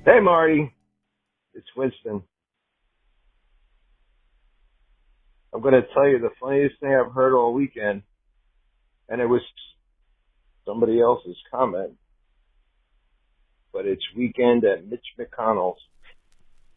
Hey, Marty. It's Winston. I'm going to tell you the funniest thing I've heard all weekend, and it was somebody else's comment, but it's weekend at Mitch McConnell's.